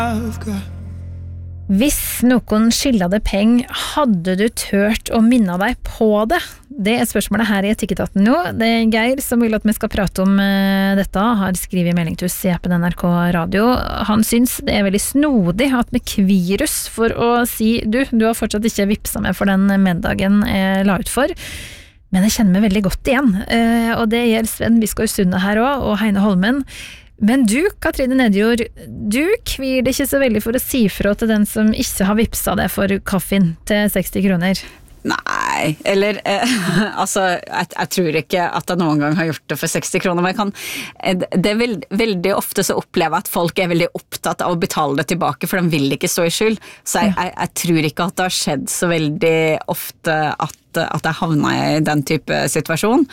Hvis noen skylder deg peng, hadde du tørt å minne deg på det? Det spørsmålet her i Etikketaten nå. Det Geir som vil at vi skal prate om dette, har skrevet melding til oss i appen NRK Radio. Han syns det veldig snodig at vi kvir oss for å si du har fortsatt ikke vipset meg for den middagen jeg la ut for. Men jeg kjenner meg veldig godt igjen. Og det gjelder Sven Biskår Sunde her også, og Heine Holmen. Men du, Katrine Nedjord, du kvir deg ikke så veldig for å si fra til den som ikke har vipset deg for kaffen til 60 kroner. Nei, eller altså, jeg tror ikke at jeg noen gang har gjort det for 60 kroner, men det er veldig ofte så opplever jeg at folk er veldig opptatt av å betale det tilbake, for de vil ikke stå i skyld. Så jeg tror ikke at det har skjedd så veldig ofte at jeg havner i den type situasjon.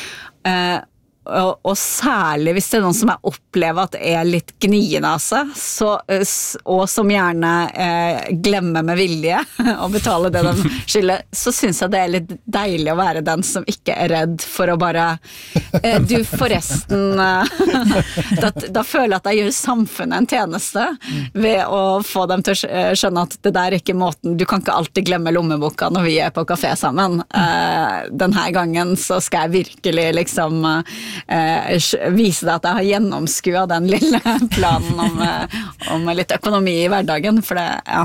Og særlig hvis det er noen som jeg opplever at er litt gnienase, og som gjerne glemmer med vilje å betale det de skylder, så synes jeg det er litt deilig å være den som ikke er redd for å bare du forresten da føler jeg at jeg gjør samfunnet en tjeneste ved å få dem til å skjønne at det der er ikke måten, du kan ikke alltid glemme lommeboka når vi er på kafé sammen. Denne gangen så skal jeg virkelig liksom vise deg at jeg har gjennomskuet den lille planen om litt økonomi i hverdagen, for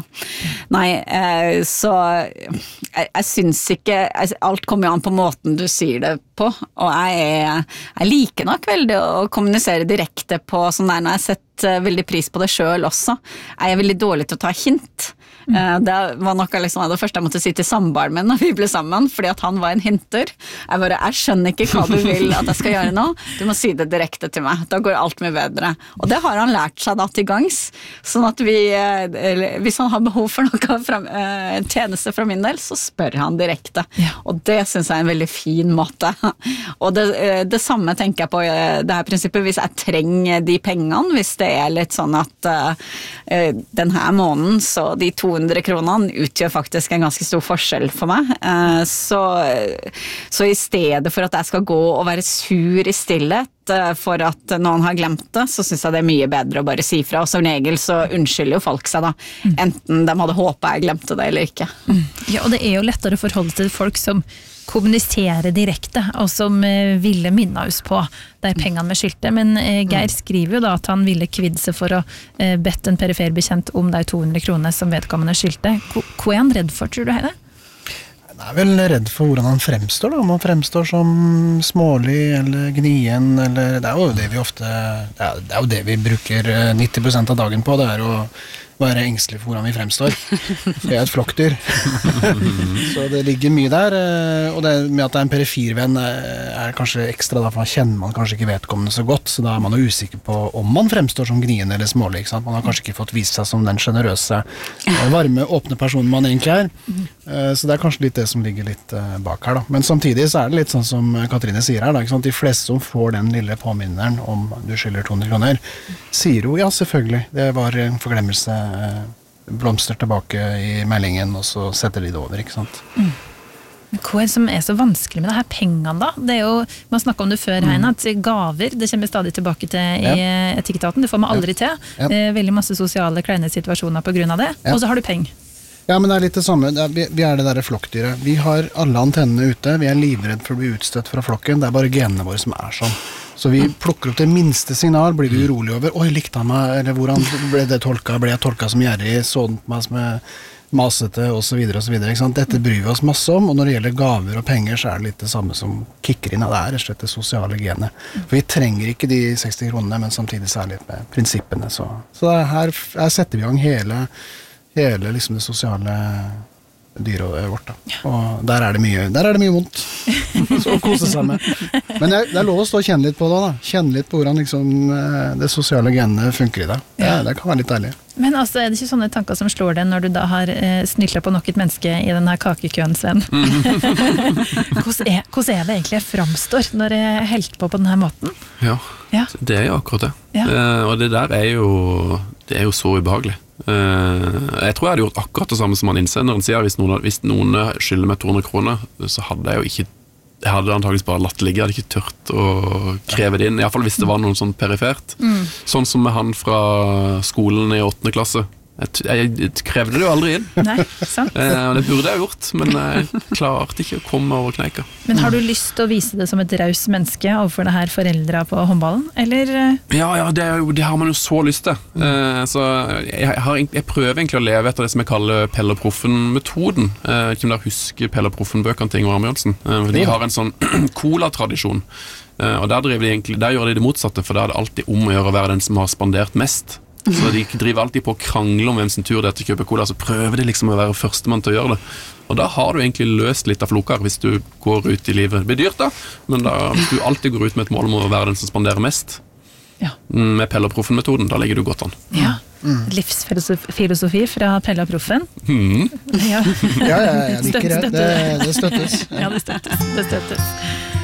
så jeg synes ikke, alt kommer jo an på måten du sier det på, og jeg liker nok veldig å kommunisere direkte på sånn der, når jeg setter veldig pris på det selv også. Jeg er veldig dårlig til å ta hint. Det var noe liksom det første jeg måtte si til samboeren min når vi ble sammen, fordi at han var en hinter. Jeg skjønner ikke hva du vil at jeg skal gjøre nå, du må si det direkte til meg, da går alt mye bedre. Og det har han lært seg da til gangs, sånn at hvis han har behov for en tjeneste fra min del, så spør han direkte. Og det synes jeg er en veldig fin måte. Og det samme tenker jeg på det her prinsippet, hvis jeg trenger de pengene, hvis det er litt sånn at denne måneden, så de 200 kronene utgjør faktisk en ganske stor forskjell for meg. Så i stedet for at jeg skal gå og være sur i stillhet for at noen har glemt det, så synes jeg det er mye bedre å bare si fra, og som regel så unnskylder jo folk seg da, enten de hadde håpet jeg glemte det eller ikke. Ja, og det er jo lettere å forholde til folk som kommuniserer direkte, og som ville minne oss på de pengene vi skyldte. Men Geir skriver jo da at han ville kvidde seg for å bedt en perifer bekjent om de 200 kronene som vedkommende skyldte. Hva er han redd for, tror du, Heine? Jeg er vel redd for hvordan han fremstår da, om han fremstår som smålig eller gnien, eller det er jo det vi ofte, det er jo det vi bruker 90% av dagen på, det er å være engstelig for hvordan vi fremstår. Det er et flokkdyr. Så det ligger mye der, og det med at det er en perifirvenn er kanskje ekstra, da, for man kjenner man kanskje ikke vedkommende så godt, så da er man jo usikker på om man fremstår som gnien eller smålig, ikke sant? Man har kanskje ikke fått vist seg som den generøse, varme, åpne personen man egentlig er. Så det er kanskje litt det som ligger litt bak her da. Men samtidig så er det litt sånn som Katrine sier her da, ikke sant? De fleste som får den lille påminneren om du skylder 200 kroner, sier jo, ja selvfølgelig, det var en forglemmelse, blomster tilbake i meldingen, og så setter de det over, ikke sant? Hva er det som er så vanskelig med det her pengene da? Det er jo, man snakket om det før, Heine, at gaver, det kommer stadig tilbake til i Etikketaten, det får man aldri til. Veldig masse sosiale, kleine situasjoner på grunn av det, og så har du penger. Ja, men det er litt det samme. Vi er det der flokkdyret. Vi har alle antennene ute. Vi er livredd for å bli utstøtt fra flokken. Det er bare genene våre som er sånn. Så vi plukker opp det minste signal, blir vi urolig over. Oi, likte han meg? Eller hvordan ble det tolket? Ble jeg tolket som gjerrig? Så den på meg som masete? Og så videre, og så videre. Ikke sant? Dette bryr vi oss masse om. Og når det gjelder gaver og penger, så er det litt det samme som kicker inn. Det er rett og slett det sosiale genet. For vi trenger ikke de 60 kronene, men samtidig særlig med prinsippene. Så her setter vi i gang hele liksom det sosiale dyret vårt da. Og der er det mye vondt å kose seg med. Men det er lov å stå og kjenne litt på det da. Kjenne litt på hvordan liksom, det sosiale genet funker i det. Det kan være litt deilig. Men altså, er det ikke sånne tanker som slår deg når du da har snyllet på nok et menneske i denne kakekøen, Sven? Hvordan er det egentlig jeg framstår når jeg helt på denne måten? Ja, det er jo akkurat det. Og det der er jo så ubehagelig. Jeg tror jeg hadde gjort akkurat det samme som han innser når han sier hvis noen skylder meg 200 kroner, så hadde jeg jo ikke jeg hadde antageligvis bare latt ligge, jeg hadde ikke tørt å kreve det inn, i hvert fall hvis det var noe sånn perifert. Sånn som med han fra skolen i 8. klasse. Jeg krevde det jo aldri inn. Nei, sant. Det burde jeg gjort, men jeg klarte ikke å komme over kneika. Men har du lyst til å vise det som et raus menneske overfor det her foreldra på håndballen, eller? Ja, det har man jo så lyst til. Så jeg prøver egentlig å leve etter det som jeg kaller Pelle og Proffen-metoden. Ikke om dere husker Pelle og Proffen-bøkene til Ingvar Amundsen. De har en sånn cola-tradisjon. Og der gjør de det motsatte, for der er det alltid om å gjøre å være den som har spandert mest. Så de driver alltid på å krangle om hvem sin tur det er til å kjøpe cola, så prøver de liksom å være førstemann til å gjøre det. Og da har du egentlig løst litt av floker hvis du går ut i livet. Det blir dyrt da, men hvis du alltid går ut med et mål om å være den som spanderer mest, med Pelle og Proffen-metoden, da legger du godt an. Ja, livsfilosofi fra Pelle og Proffen. Ja, jeg liker det. Det støttes. Ja, det støttes.